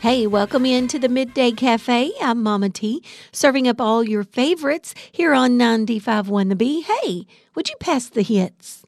Hey, welcome into the Midday Cafe. I'm Mama T, serving up all your favorites here on 95.1 The Bee. Hey, would you pass the hits?